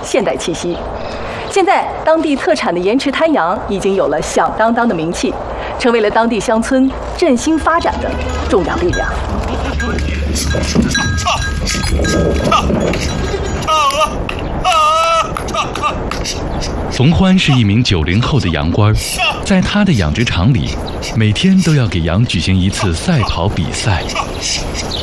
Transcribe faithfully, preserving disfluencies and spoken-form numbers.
现代气息。现在，当地特产的盐池滩羊已经有了响当当的名气，成为了当地乡村振兴发展的重要力量。 冯欢是一名九零后的羊倌，在他的养殖场里，每天都要给羊举行一次赛跑比赛。